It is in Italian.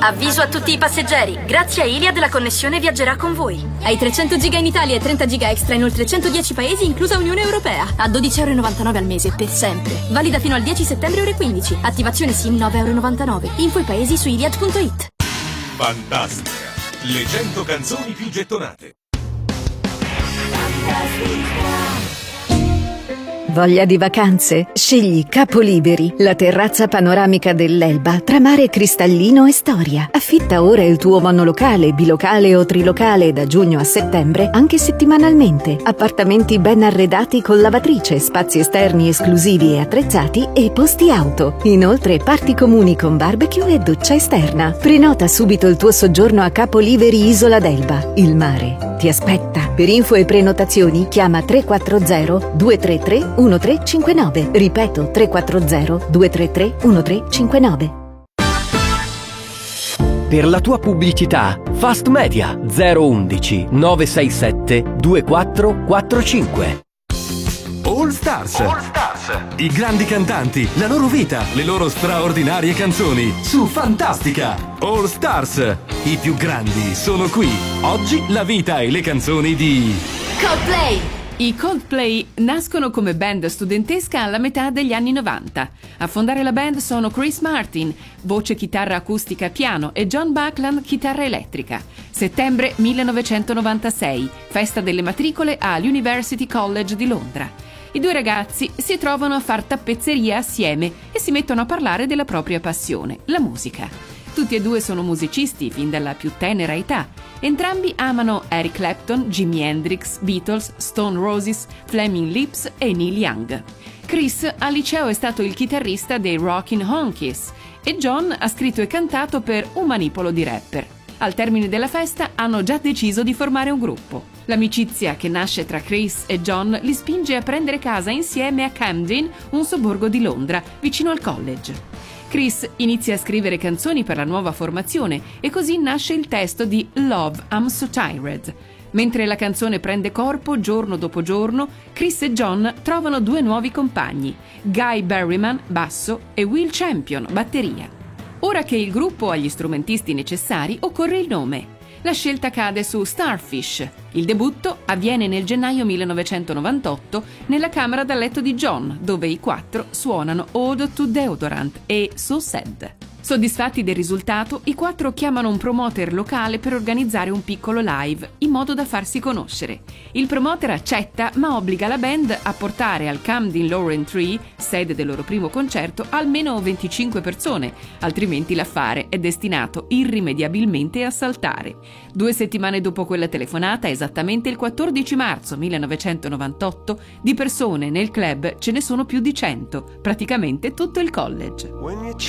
Avviso a tutti i passeggeri. Grazie a Iliad la connessione viaggerà con voi. Hai 300 giga in Italia e 30 giga extra in oltre 110 paesi, inclusa Unione Europea. A 12,99 € al mese, per sempre. Valida fino al 10 settembre ore 15. Attivazione SIM 9,99 €. Info i paesi su iliad.it. Fantastica. Le 100 canzoni più gettonate. Voglia di vacanze? Scegli Capoliberi, la terrazza panoramica dell'Elba tra mare cristallino e storia. Affitta ora il tuo monolocale, bilocale o trilocale da giugno a settembre, anche settimanalmente. Appartamenti ben arredati con lavatrice, spazi esterni esclusivi e attrezzati e posti auto. Inoltre parti comuni con barbecue e doccia esterna. Prenota subito il tuo soggiorno a Capoliberi Isola d'Elba. Il mare ti aspetta. Per info e prenotazioni chiama 340 233 1359. Ripeto, 340 233 1359. Per la tua pubblicità, Fast Media 011 967 2445. All Stars. I grandi cantanti, la loro vita, le loro straordinarie canzoni su Fantastica. All Stars. I più grandi sono qui. Oggi la vita e le canzoni di Coldplay. I Coldplay nascono come band studentesca alla metà degli anni 90. A fondare la band sono Chris Martin, voce, chitarra acustica, piano, e John Buckland, chitarra elettrica. Settembre 1996, festa delle matricole all'University College di Londra. I due ragazzi si trovano a far tappezzeria assieme e si mettono a parlare della propria passione, la musica. Tutti e due sono musicisti fin dalla più tenera età. Entrambi amano Eric Clapton, Jimi Hendrix, Beatles, Stone Roses, Flaming Lips e Neil Young. Chris al liceo è stato il chitarrista dei Rockin' Honkies e John ha scritto e cantato per un manipolo di rapper. Al termine della festa hanno già deciso di formare un gruppo. L'amicizia che nasce tra Chris e John li spinge a prendere casa insieme a Camden, un sobborgo di Londra, vicino al college. Chris inizia a scrivere canzoni per la nuova formazione e così nasce il testo di Love, I'm So Tired. Mentre la canzone prende corpo giorno dopo giorno, Chris e John trovano due nuovi compagni, Guy Berryman, basso, e Will Champion, batteria. Ora che il gruppo ha gli strumentisti necessari, occorre il nome. La scelta cade su Starfish. Il debutto avviene nel gennaio 1998 nella camera da letto di John, dove i quattro suonano Ode to Deodorant e So Sad. Soddisfatti del risultato, i quattro chiamano un promoter locale per organizzare un piccolo live, in modo da farsi conoscere. Il promoter accetta, ma obbliga la band a portare al Camden Laurent-Tree, sede del loro primo concerto, almeno 25 persone, altrimenti l'affare è destinato irrimediabilmente a saltare. 2 settimane dopo quella telefonata, esattamente il 14 marzo 1998, di persone nel club ce ne sono più di 100, praticamente tutto il college.